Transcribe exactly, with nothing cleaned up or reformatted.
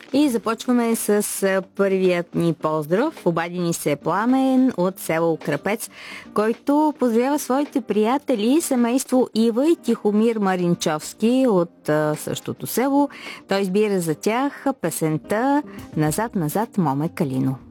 И започваме с първият ни поздрав. Обади ни се Пламен от село Крапец, който поздравява своите приятели, семейство Ива и Тихомир Маринчовски от същото село. Той избира за тях песента "Назад, назад, моме Калино".